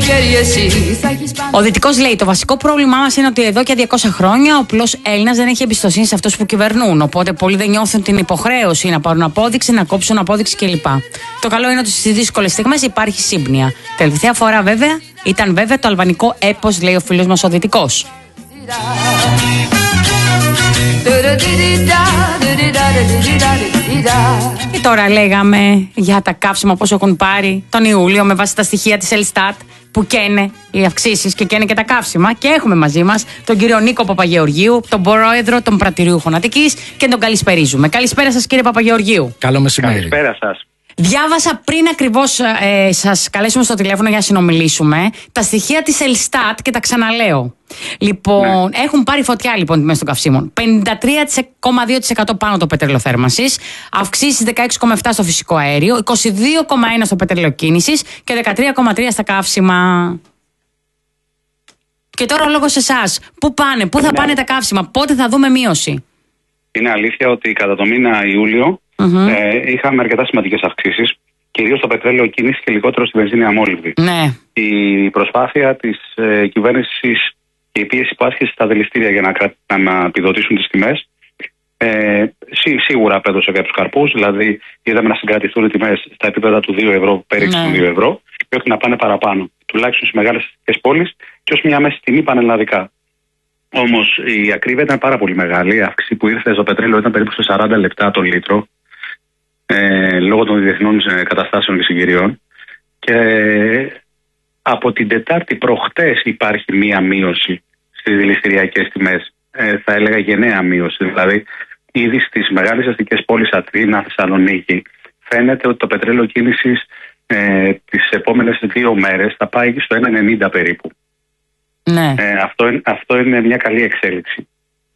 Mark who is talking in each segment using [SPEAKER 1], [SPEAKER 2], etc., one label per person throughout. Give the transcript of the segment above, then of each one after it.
[SPEAKER 1] Ο Δυτικός λέει: το βασικό πρόβλημά μας είναι ότι εδώ και 200 χρόνια ο απλός Έλληνας δεν έχει εμπιστοσύνη σε αυτούς που κυβερνούν. Οπότε πολλοί δεν νιώθουν την υποχρέωση να πάρουν απόδειξη, να κόψουν απόδειξη κλπ. Το καλό είναι ότι στις δύσκολες στιγμές υπάρχει σύμπνοια. Τελευταία φορά βέβαια ήταν βέβαια το αλβανικό έπος, λέει ο φίλος μας ο Δυτικός. Και τώρα λέγαμε για τα καύσιμα πώς έχουν πάρει τον Ιούλιο με βάση τα στοιχεία της Ελστάτ που καίνε οι αυξήσεις και καίνε και τα καύσιμα. Και έχουμε μαζί μας τον κύριο Νίκο Παπαγεωργίου, τον πρόεδρο των Πρατηριούχων Αττικής, και τον καλησπερίζουμε. Καλησπέρα σας, κύριε Παπαγεωργίου.
[SPEAKER 2] Καλό μεσημέρι.
[SPEAKER 3] Καλησπέρα σας.
[SPEAKER 1] Διάβασα πριν ακριβώς σας καλέσουμε στο τηλέφωνο για να συνομιλήσουμε τα στοιχεία της Ελστάτ και τα ξαναλέω. Λοιπόν, έχουν πάρει φωτιά λοιπόν τιμές των καυσίμων. 53,2% πάνω το πετρέλαιο θέρμανσης, αυξήσεις 16,7% στο φυσικό αέριο, 22,1% στο πετρέλαιο κίνησης και 13,3% στα καύσιμα. Και τώρα ο λόγος σε εσάς. Πού πάνε, πού θα πάνε τα καύσιμα, πότε θα δούμε μείωση?
[SPEAKER 3] Είναι αλήθεια ότι κατά το μήνα Ιούλιο είχαμε αρκετά σημαντικές αυξήσεις, κυρίως στο πετρέλαιο κίνηση και λιγότερο στη βενζίνη αμόλυβδη.
[SPEAKER 1] Ναι.
[SPEAKER 3] Η προσπάθεια της κυβέρνησης και η πίεση που άσκησε στα δηληστήρια για να επιδοτήσουν τις τιμές σίγουρα απέδωσε κάποιους καρπούς. Δηλαδή, είδαμε να συγκρατηθούν οι τιμές στα επίπεδα του 2 ευρώ, πέριξε των 2 ευρώ, και όχι να πάνε παραπάνω, τουλάχιστον στις μεγάλες αστικές πόλεις, και ως μια μέση τιμή πανελλαδικά. Όμως η ακρίβεια ήταν πάρα πολύ μεγάλη. Η αύξηση που ήρθε στο πετρέλαιο ήταν περίπου σε 40 λεπτά το λίτρο, λόγω των διεθνών καταστάσεων και συγκυριών. Και από την Τετάρτη προχτές υπάρχει μία μείωση στις δηληστηριακές τιμές. Θα έλεγα γενναία μείωση. Δηλαδή, ήδη στις μεγάλες αστικές πόλεις Αθήνα, Θεσσαλονίκη, φαίνεται ότι το πετρέλαιο κίνησης τις επόμενες 2 μέρες θα πάει στο 1,90 περίπου. Ναι. Αυτό είναι μια καλή εξέλιξη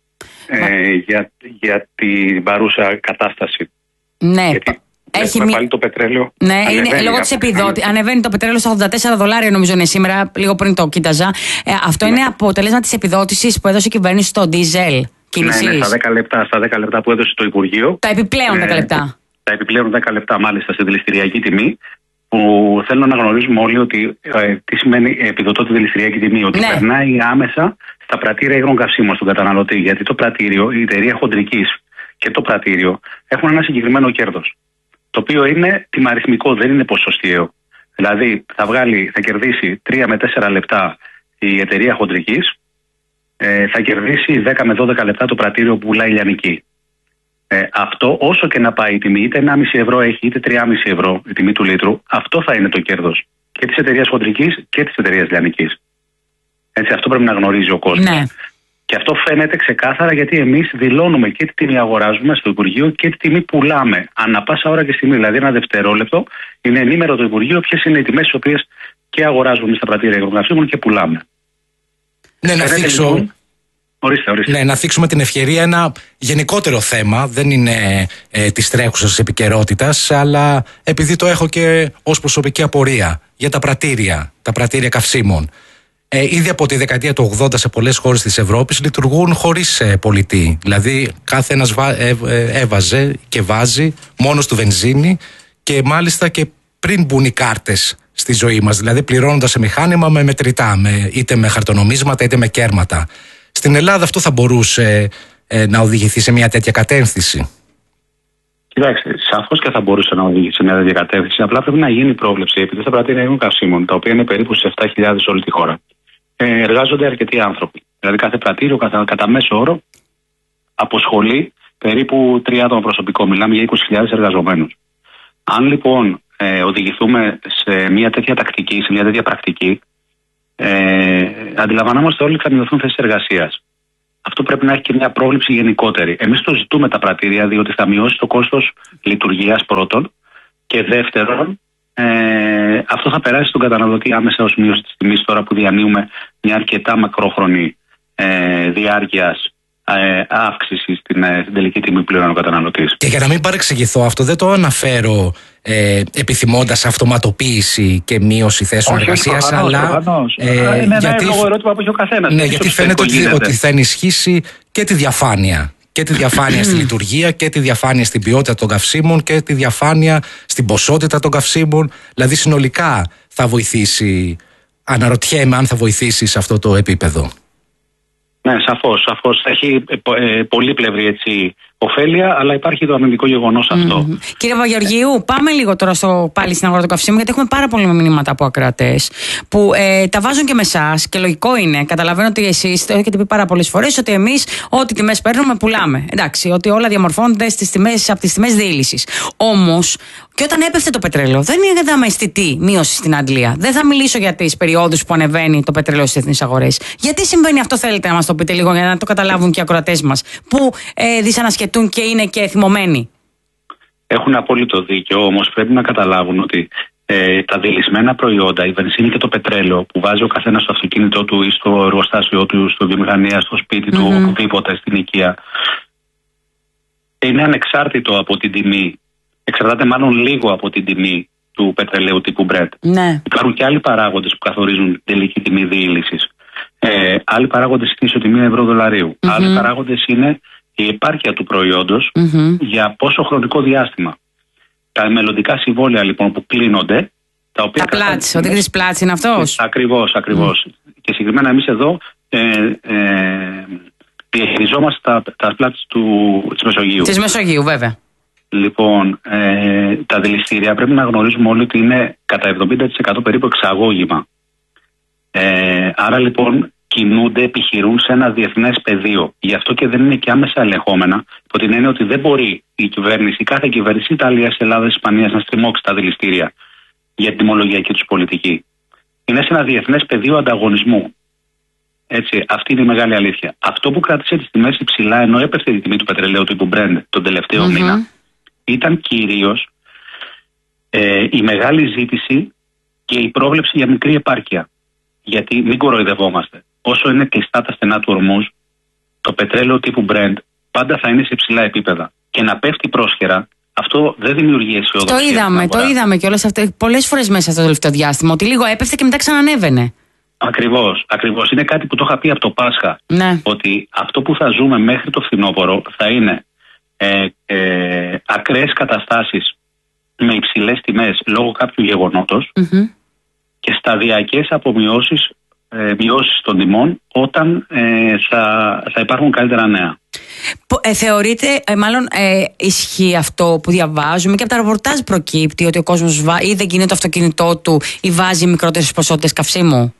[SPEAKER 3] για την παρούσα κατάσταση.
[SPEAKER 1] Ναι.
[SPEAKER 3] Γιατί έχουμε πάλι το πετρέλαιο.
[SPEAKER 1] Ναι, είναι λόγω της επιδότησης. Ανεβαίνει το πετρέλαιο στα $84, νομίζω είναι σήμερα, λίγο πριν το κοίταζα. Αυτό είναι αποτέλεσμα της επιδότησης που έδωσε η κυβέρνηση στο ντίζελ κίνησης.
[SPEAKER 3] Ναι, στα 10 λεπτά που έδωσε το Υπουργείο.
[SPEAKER 1] Τα επιπλέον 10 λεπτά.
[SPEAKER 3] Τα επιπλέον 10 λεπτά μάλιστα στη δηληστηριακή τιμή. Που θέλω να γνωρίζουμε όλοι ότι τι σημαίνει επιδοτώ τη δηληστηριακή τιμή. Ότι περνάει άμεσα στα πρατήρια υγρών καυσίμων στον καταναλωτή. Γιατί το πρατήριο, η εταιρεία χοντρικής και το πρατήριο έχουν ένα συγκεκριμένο κέρδος. Το οποίο είναι τιμαριθμικό, δεν είναι ποσοστιαίο. Δηλαδή θα κερδίσει 3 με 4 λεπτά η εταιρεία χοντρικής, θα κερδίσει 10 με 12 λεπτά το πρατήριο που πουλάει λιανική. Αυτό, όσο και να πάει η τιμή, είτε 1,5 ευρώ έχει, είτε 3,5 ευρώ η τιμή του λίτρου, αυτό θα είναι το κέρδος και της εταιρείας χοντρικής και της εταιρείας λιανικής. Έτσι, αυτό πρέπει να γνωρίζει ο κόσμος. Ναι. Και αυτό φαίνεται ξεκάθαρα γιατί εμείς δηλώνουμε και τι τιμή αγοράζουμε στο Υπουργείο και τι τιμή πουλάμε. Ανά πάσα ώρα και στιγμή, δηλαδή ένα δευτερόλεπτο, είναι ενήμερο το Υπουργείο ποιες είναι οι τιμές τις οποίες και αγοράζουμε στα πρατήρια υγροκαυσίμων και πουλάμε.
[SPEAKER 2] Ναι, να θίξω.
[SPEAKER 3] Ορίστε.
[SPEAKER 2] Ναι, να θίξουμε την ευκαιρία ένα γενικότερο θέμα, δεν είναι της τρέχουσας επικαιρότητας, αλλά επειδή το έχω και ως προσωπική απορία για τα πρατήρια καυσίμων. Ήδη από τη δεκαετία του 80 σε πολλές χώρες της Ευρώπης λειτουργούν χωρίς πολιτή. Δηλαδή κάθε ένας έβαζε και βάζει μόνος του βενζίνη και μάλιστα και πριν μπουν οι κάρτες στη ζωή μας, δηλαδή πληρώνοντας σε μηχάνημα με μετρητά, είτε με χαρτονομίσματα είτε με κέρματα. Στην Ελλάδα αυτό θα μπορούσε να οδηγηθεί σε μια τέτοια κατεύθυνση?
[SPEAKER 3] Κοιτάξτε, σαφώς και θα μπορούσε να οδηγήσει σε μια τέτοια κατεύθυνση. Απλά πρέπει να γίνει πρόβλεψη, επειδή στα πρατήρια υγρών καυσίμων, τα οποία είναι περίπου σε 7.000 σε όλη τη χώρα, εργάζονται αρκετοί άνθρωποι. Δηλαδή κάθε πρατήριο κατά μέσο όρο αποσχολεί περίπου 3 άτομα προσωπικό. Μιλάμε για 20.000 εργαζομένους. Αν λοιπόν οδηγηθούμε σε μια τέτοια τακτική, σε μια τέτοια πρακτική, αντιλαμβανόμαστε όλοι ότι θα μειωθούν θέσεις εργασίας. Αυτό πρέπει να έχει και μια πρόβλεψη γενικότερη. Εμείς το ζητούμε τα πρατήρια, διότι θα μειώσει το κόστος λειτουργίας πρώτον, και δεύτερον, αυτό θα περάσει στον καταναλωτή άμεσα ως μείωση της τιμής, τώρα που διανύουμε μια αρκετά μακρόχρονη διάρκειας αύξηση στην τελική τιμή που πληρώνει ο καταναλωτής.
[SPEAKER 2] Και για να μην παρεξηγηθώ, αυτό δεν το αναφέρω επιθυμώντας αυτοματοποίηση και μείωση θέσεων εργασίας, αλλά
[SPEAKER 3] είναι ένα εύλογο ερώτημα που έχει ο καθένας.
[SPEAKER 2] Ναι, γιατί φαίνεται ότι θα ενισχύσει και τη διαφάνεια. Και τη διαφάνεια στη λειτουργία και τη διαφάνεια στην ποιότητα των καυσίμων και τη διαφάνεια στην ποσότητα των καυσίμων. Δηλαδή συνολικά θα βοηθήσει αναρωτιέμαι αν θα βοηθήσει σε αυτό το επίπεδο.
[SPEAKER 3] Ναι, σαφώς. Έχει πολύπλευρη ωφέλεια, αλλά υπάρχει το αρνητικό γεγονός αυτό.
[SPEAKER 1] Κύριε Παπαγεωργίου, πάμε λίγο τώρα πάλι στην αγορά των καυσίμων, γιατί έχουμε πάρα πολλά μηνύματα από ακροατές που τα βάζουν και με εσάς και λογικό είναι. Καταλαβαίνω ότι εσείς το έχετε πει πάρα πολλές φορές ότι εμείς ό,τι τιμές παίρνουμε πουλάμε. Εντάξει, ότι όλα διαμορφώνονται από τις τιμές διήλυσης. Όμως, και όταν έπεφτε το πετρέλαιο, δεν είδαμε αισθητή μείωση στην Αγγλία. Δεν θα μιλήσω για τις περιόδους που ανεβαίνει το πετρέλαιο στις διεθνείς αγορές. Γιατί συμβαίνει αυτό, θέλετε να μας το πείτε λίγο για να το καταλάβουν και οι ακροατές μας, που δυσανασχετούν και είναι και θυμωμένοι?
[SPEAKER 3] Έχουν απόλυτο δίκιο, όμως πρέπει να καταλάβουν ότι τα διελυσμένα προϊόντα, η βενζίνη και το πετρέλαιο που βάζει ο καθένας στο αυτοκίνητό του ή στο εργοστάσιο του, στο βιομηχανία, στο σπίτι του, οπουδήποτε στην οικία, είναι ανεξάρτητο από την τιμή. Εξαρτάται μάλλον λίγο από την τιμή του πετρελαίου τύπου Brent.
[SPEAKER 1] Ναι.
[SPEAKER 3] Υπάρχουν και άλλοι παράγοντες που καθορίζουν την τελική τιμή διήλυσης. Άλλοι παράγοντες είναι η ισοτιμία ευρώ-δολαρίου. Άλλοι παράγοντες είναι η επάρκεια του προϊόντος για πόσο χρονικό διάστημα. Τα μελλοντικά συμβόλαια λοιπόν που κλείνονται. Τα
[SPEAKER 1] πλάτς, ο δείκτης πλάτς είναι αυτός.
[SPEAKER 3] Ακριβώς. Και συγκεκριμένα εμείς εδώ διαχειριζόμαστε τα πλάτς της Μεσογείου.
[SPEAKER 1] Της Μεσογείου, βέβαια.
[SPEAKER 3] Λοιπόν, τα δηληστήρια πρέπει να γνωρίζουμε όλοι ότι είναι κατά 70% περίπου εξαγώγημα. Άρα λοιπόν κινούνται, επιχειρούν σε ένα διεθνές πεδίο. Γι' αυτό και δεν είναι και άμεσα ελεγχόμενα, υπό την έννοια ότι δεν μπορεί η κυβέρνηση, η κάθε κυβέρνηση Ιταλίας, Ελλάδας, Ισπανίας να στριμώξει τα δηληστήρια για την τιμολογιακή τους πολιτική. Είναι σε ένα διεθνές πεδίο ανταγωνισμού. Έτσι, αυτή είναι η μεγάλη αλήθεια. Αυτό που κράτησε τις τιμές υψηλά, ενώ έπεφτε η τιμή του πετρελαίου τύπου Brent τον τελευταίο μήνα, ήταν κυρίως η μεγάλη ζήτηση και η πρόβλεψη για μικρή επάρκεια. Γιατί μην κοροϊδευόμαστε. Όσο είναι κλειστά τα στενά του ορμούς, το πετρέλαιο τύπου Brent πάντα θα είναι σε υψηλά επίπεδα. Και να πέφτει πρόσχερα, αυτό δεν δημιουργεί αισιοδοξία.
[SPEAKER 1] Το είδαμε κιόλας πολλές φορές μέσα στο τελευταίο διάστημα, ότι λίγο έπεφτε και μετά ξανανέβαινε.
[SPEAKER 3] Ακριβώς. Είναι κάτι που το είχα πει από το Πάσχα.
[SPEAKER 1] Ναι.
[SPEAKER 3] Ότι αυτό που θα ζούμε μέχρι το φθινόπωρο θα είναι ακραίες καταστάσεις με υψηλές τιμές λόγω κάποιου γεγονότος και σταδιακές απομειώσεις, μειώσεις των τιμών όταν θα υπάρχουν καλύτερα νέα.
[SPEAKER 1] Θεωρείτε, ισχύει αυτό που διαβάζουμε και από τα ρεπορτάζ προκύπτει ότι ο κόσμος ή δεν κινεί το αυτοκίνητό του ή βάζει μικρότερες ποσότητες καυσίμου?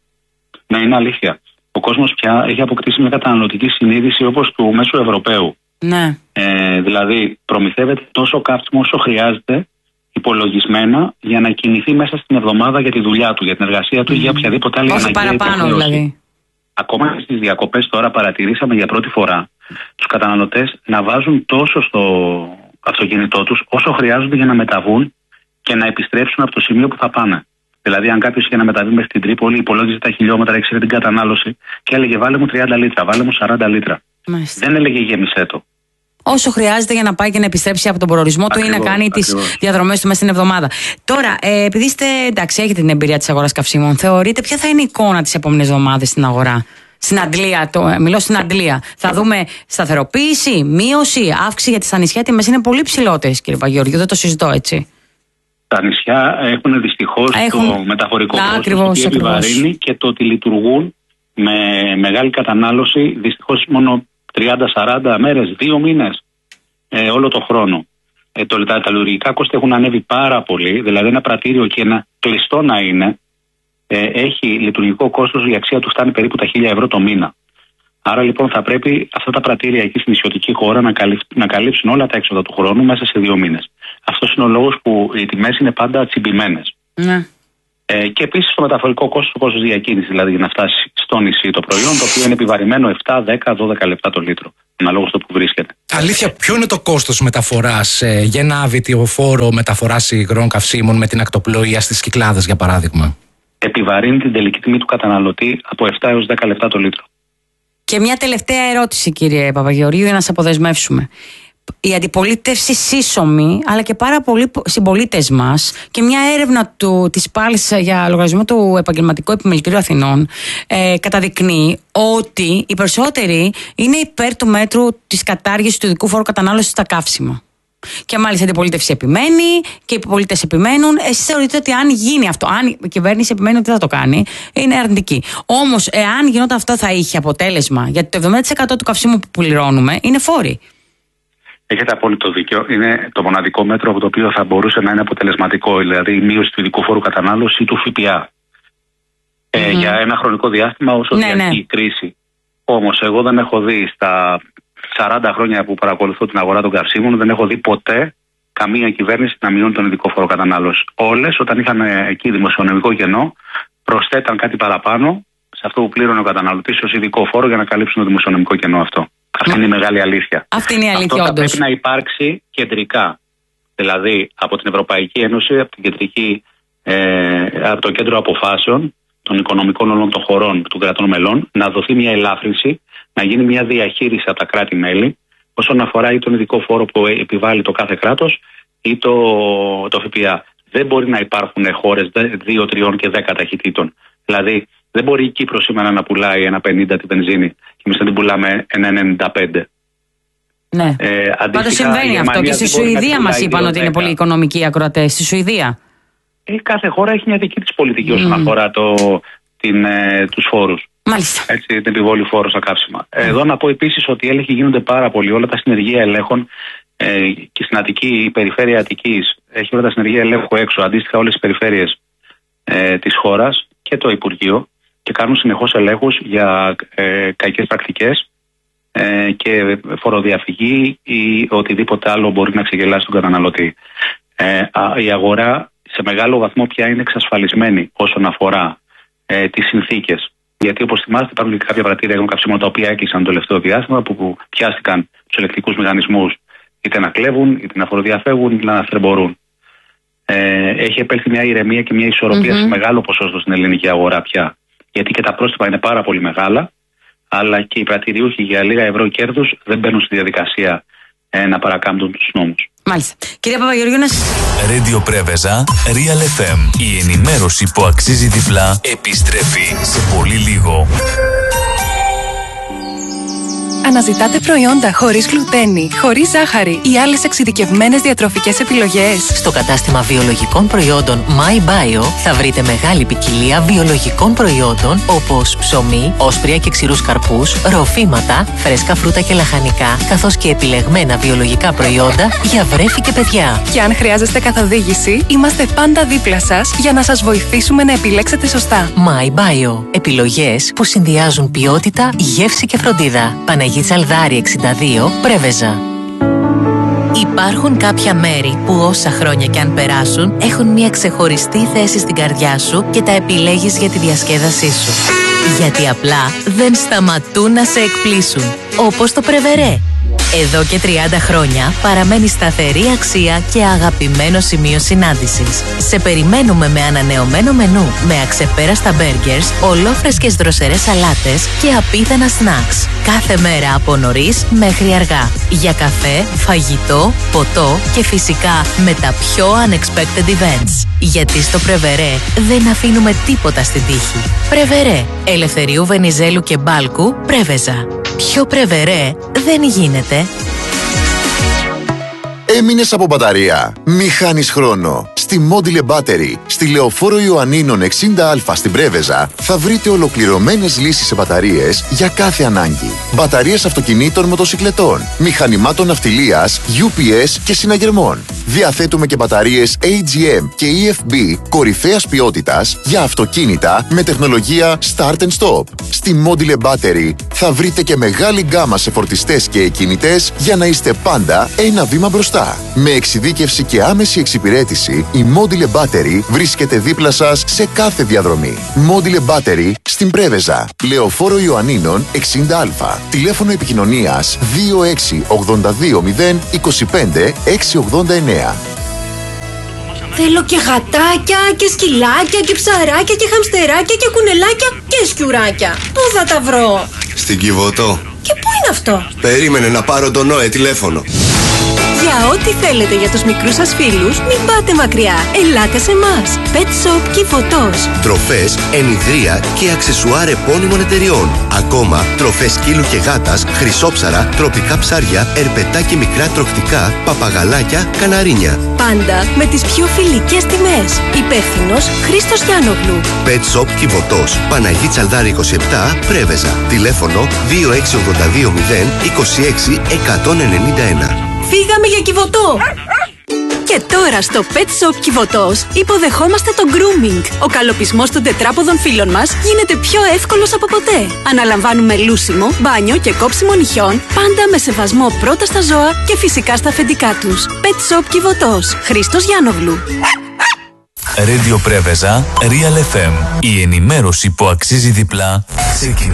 [SPEAKER 3] Ναι, είναι αλήθεια. Ο κόσμος πια έχει αποκτήσει μια καταναλωτική συνείδηση όπως του μέσου Ευρωπαίου.
[SPEAKER 1] Ναι.
[SPEAKER 3] Δηλαδή προμηθεύεται τόσο καύσιμο όσο χρειάζεται υπολογισμένα για να κινηθεί μέσα στην εβδομάδα για τη δουλειά του, για την εργασία του ή για οποιαδήποτε άλλη αναγκαία υποχρέωση. Όχι παραπάνω δηλαδή. Ακόμα και στις διακοπές τώρα παρατηρήσαμε για πρώτη φορά τους καταναλωτές να βάζουν τόσο στο αυτοκίνητό τους όσο χρειάζονται για να μεταβούν και να επιστρέψουν από το σημείο που θα πάνε. Δηλαδή, αν κάποιος είχε να μεταβεί μες στην Τρίπολη, υπολόγιζε τα χιλιόμετρα, ήξερε την κατανάλωση και έλεγε βάλε μου 30 λίτρα, βάλε μου 40 λίτρα. Μάλιστα. Δεν έλεγε γέμισέ το. Όσο χρειάζεται για να πάει και να επιστρέψει από τον προορισμό του ή να κάνει τις διαδρομές του μέσα στην εβδομάδα. Τώρα, επειδή είστε, εντάξει, έχετε την εμπειρία της αγοράς καυσίμων, θεωρείτε ποια θα είναι η εικόνα τις επόμενες εβδομάδες στην αγορά? Στην Αντλία, μιλώ στην Αντλία. Θα δούμε σταθεροποίηση, μείωση, αύξηση, γιατί στα νησιά τιμές είναι πολύ ψηλότερες, κύριε Παπαγεωργίου, δεν το συζητώ έτσι. Τα νησιά έχουν δυστυχώς το μεταφορικό κόστος που επιβαρύνει και το ότι λειτουργούν με μεγάλη κατανάλωση δυστυχώς μόνο 30-40 μέρες, 2 μήνες όλο το χρόνο. Τα λειτουργικά κόστη έχουν ανέβει πάρα πολύ, δηλαδή ένα πρατήριο και ένα κλειστό να είναι έχει λειτουργικό κόστος, η αξία του φτάνει περίπου τα 1.000 ευρώ το μήνα. Άρα λοιπόν θα πρέπει αυτά τα πρατήρια εκεί στην νησιωτική χώρα να καλύψουν όλα τα έξοδα του χρόνου μέσα σε 2 μήνες. Αυτός είναι ο λόγος που οι τιμές είναι πάντα τσιμπημένες. Ναι. Και επίσης το μεταφορικό κόστος, το κόστος διακίνησης, δηλαδή για να φτάσει στο νησί το προϊόν, το οποίο είναι επιβαρημένο 7, 10, 12 λεπτά το λίτρο, αναλόγως το που βρίσκεται. Αλήθεια, ποιο είναι το κόστος μεταφοράς για ένα αβιτιοφόρο μεταφοράς υγρών καυσίμων με την ακτοπλοεία στις Κυκλάδες, για παράδειγμα? Επιβαρύνει την τελική τιμή του καταναλωτή από 7 έως 10 λεπτά το λίτρο. Και μια τελευταία ερώτηση, κύριε Παπαγεωργίου, για να σας αποδεσμεύσουμε. Η αντιπολίτευση σύσσωμη, αλλά και πάρα πολλοί συμπολίτες μας, και μια έρευνα της ΠΑΛΣ για λογαριασμό του Επαγγελματικού Επιμελητηρίου Αθηνών καταδεικνύει ότι οι περισσότεροι είναι υπέρ του μέτρου της κατάργησης του ειδικού φόρου κατανάλωσης στα καύσιμα.
[SPEAKER 1] Και μάλιστα η αντιπολίτευση επιμένει και οι πολίτες επιμένουν. Εσείς θεωρείτε ότι αν γίνει αυτό, αν η κυβέρνηση επιμένει ότι θα το κάνει, είναι αρνητική. Όμως, εάν γινόταν αυτό, θα είχε αποτέλεσμα. Γιατί το 70% του καυσίμου που πληρώνουμε είναι φόροι.
[SPEAKER 3] Έχετε απόλυτο δίκιο. Είναι το μοναδικό μέτρο από το οποίο θα μπορούσε να είναι αποτελεσματικό, δηλαδή η μείωση του ειδικού φόρου κατανάλωση ή του ΦΠΑ. Για ένα χρονικό διάστημα, όσο διαρκεί η κρίση. Όμως, εγώ δεν έχω δει στα 40 χρόνια που παρακολουθώ την αγορά των καυσίμων, δεν έχω δει ποτέ καμία κυβέρνηση να μειώνει τον ειδικό φόρο κατανάλωση. Όλες, όταν είχαν εκεί δημοσιονομικό κενό, προσθέταν κάτι παραπάνω σε αυτό που πλήρωνε ο καταναλωτής ως ειδικό φόρο για να καλύψουν το δημοσιονομικό κενό αυτό. Αυτή είναι η μεγάλη αλήθεια.
[SPEAKER 1] Αυτή είναι η αλήθεια,
[SPEAKER 3] αυτό θα πρέπει να υπάρξει κεντρικά. Δηλαδή από την Ευρωπαϊκή Ένωση, από το κέντρο αποφάσεων των οικονομικών όλων των χωρών των κρατών μελών, να δοθεί μια ελάφρυνση, να γίνει μια διαχείριση από τα κράτη-μέλη όσον αφορά ή τον ειδικό φόρο που επιβάλλει το κάθε κράτος ή το ΦΠΑ. Δεν μπορεί να υπάρχουν χώρες 2, 3 και 10 ταχυτήτων. Δηλαδή, δεν μπορεί η Κύπρος σήμερα να πουλάει 1,50 τη βενζίνη και εμείς να την πουλάμε 1,95.
[SPEAKER 1] Ναι. Πάντως συμβαίνει αυτό και στη Σουηδία μας είπαν ότι είναι πολύ οικονομικοί οι ακροατές. Στη Σουηδία.
[SPEAKER 3] Κάθε χώρα έχει μια δική της πολιτική όσον αφορά τους φόρους.
[SPEAKER 1] Μάλιστα.
[SPEAKER 3] Έτσι, την επιβόλη φόρου στα καύσιμα. Εδώ να πω επίσης ότι οι έλεγχοι γίνονται πάρα πολύ. Όλα τα συνεργεία ελέγχων και στην Αττική, η περιφέρεια Αττικής έχει όλα τα συνεργεία ελέγχου έξω, αντίστοιχα όλες τις περιφέρειες της χώρας και το Υπουργείο, και κάνουν συνεχώς ελέγχους για κακές πρακτικές και φοροδιαφυγή ή οτιδήποτε άλλο μπορεί να ξεγελάσει τον καταναλωτή. Η αγορά σε μεγάλο βαθμό πια είναι εξασφαλισμένη όσον αφορά τις συνθήκες. Γιατί όπως θυμάστε, υπάρχουν και κάποια πρατήρια υγρών καυσίμων τα οποία έκλεισαν το τελευταίο διάστημα, που πιάστηκαν τους ελεκτικούς μηχανισμούς είτε να κλέβουν, είτε να φοροδιαφεύγουν, είτε να θρεμπορούν. Έχει επέλθει μια ηρεμία και μια ισορροπία σε μεγάλο ποσοστό στην ελληνική αγορά πια. Γιατί και τα πρόστιπα είναι πάρα πολύ μεγάλα, αλλά και οι πρατηριούχοι για λίγα ευρώ κέρδους δεν μπαίνουν στη διαδικασία να παρακάμπτουν τους νόμους.
[SPEAKER 1] Μάλιστα. Κυρία Παπαγεωργίου,
[SPEAKER 4] Radio Πρέβεζα, Real FM. Η ενημέρωση που αξίζει διπλά επιστρέφει σε πολύ λίγο.
[SPEAKER 5] Αναζητάτε προϊόντα χωρίς γλουτένη, χωρίς ζάχαρη ή άλλες εξειδικευμένες διατροφικές επιλογές?
[SPEAKER 6] Στο κατάστημα βιολογικών προϊόντων My Bio θα βρείτε μεγάλη ποικιλία βιολογικών προϊόντων όπως ψωμί, όσπρια και ξηρούς καρπούς, ροφήματα, φρέσκα φρούτα και λαχανικά, καθώς και επιλεγμένα βιολογικά προϊόντα για βρέφη και παιδιά.
[SPEAKER 5] Και αν χρειάζεστε καθοδήγηση, είμαστε πάντα δίπλα σας για να σας βοηθήσουμε να επιλέξετε σωστά.
[SPEAKER 6] My Bio. Επιλογές που συνδυάζουν ποιότητα, γεύση και φροντίδα. Παναγία Τσαλδάρη 62, Πρέβεζα. Υπάρχουν κάποια μέρη που όσα χρόνια κι αν περάσουν έχουν μια ξεχωριστή θέση στην καρδιά σου και τα επιλέγεις για τη διασκέδασή σου. Γιατί απλά δεν σταματούν να σε εκπλήσουν. Όπως το Πρεβερέ. Εδώ και 30 χρόνια παραμένει σταθερή αξία και αγαπημένο σημείο συνάντησης. Σε περιμένουμε με ανανεωμένο μενού, με αξεπέραστα μπέργκερς, ολόφρεσκες δροσερές σαλάτες και απίθανα σνακς. Κάθε μέρα από νωρίς μέχρι αργά. Για καφέ, φαγητό, ποτό και φυσικά με τα πιο unexpected events. Γιατί στο Πρεβερέ δεν αφήνουμε τίποτα στην τύχη. Πρεβερέ. Ελευθερίου Βενιζέλου και Μπάλκου, Πρέβεζα. Πιο Πρεβερέ δεν γίνεται.
[SPEAKER 7] Έμεινες από μπαταρία? Μη χάνεις χρόνο. Στη Module Battery, στη Λεωφόρο Ιωαννίνων 60Α στην Πρέβεζα, θα βρείτε ολοκληρωμένες λύσεις σε μπαταρίες για κάθε ανάγκη. Μπαταρίες αυτοκινήτων, μοτοσικλετών, μηχανημάτων ναυτιλίας, UPS και συναγερμών. Διαθέτουμε και μπαταρίες AGM και EFB κορυφαίας ποιότητας για αυτοκίνητα με τεχνολογία Start and Stop. Στη Module Battery θα βρείτε και μεγάλη γκάμα σε φορτιστές και εκκινητές για να είστε πάντα ένα βήμα μπροστά. Με εξειδίκευση και άμεση εξυπηρέτηση, η Module Battery βρίσκεται δίπλα σας σε κάθε διαδρομή. Module Battery στην Πρέβεζα, Λεωφόρο Ιωαννίνων 60Α. Τηλέφωνο επικοινωνίας 26820 25 689.
[SPEAKER 8] Θέλω και γατάκια και σκυλάκια και ψαράκια και χαμστεράκια και κουνελάκια και σκιουράκια. Πού θα τα βρω?
[SPEAKER 9] Στην Κιβωτό.
[SPEAKER 8] Και πού είναι αυτό?
[SPEAKER 9] Περίμενε να πάρω τον Νόε τηλέφωνο. Για ό,τι θέλετε για τους μικρούς σας φίλους, μην πάτε μακριά. Ελάτε σε εμάς. Pet Shop Κιβωτός.
[SPEAKER 10] Τροφές, ενιδρία και αξεσουάρ επώνυμων εταιριών. Ακόμα, τροφές σκύλου και γάτας, χρυσόψαρα, τροπικά ψάρια, ερπετά και μικρά τροκτικά, παπαγαλάκια, καναρίνια.
[SPEAKER 9] Πάντα με τις πιο φιλικές τιμές. Υπεύθυνος Χρήστος Γιάννογλου.
[SPEAKER 10] Pet Shop Κιβωτός. Παναγή Τσαλδάρη 27, Πρέβεζα. Τηλέφωνο 2682 0 26 191.
[SPEAKER 9] Φύγαμε για Κιβωτό! Και τώρα στο Pet Shop Κιβωτός υποδεχόμαστε το grooming. Ο καλοπισμός των τετράποδων φίλων μας γίνεται πιο εύκολος από ποτέ. Αναλαμβάνουμε λούσιμο, μπάνιο και κόψιμο νυχιών, πάντα με σεβασμό πρώτα στα ζώα και φυσικά στα αφεντικά τους. Pet Shop Κιβωτός. Χρήστος Γιάννογλου.
[SPEAKER 4] Radio Πρέβεζα, Real FM. Η ενημέρωση που αξίζει διπλά ξεκινά.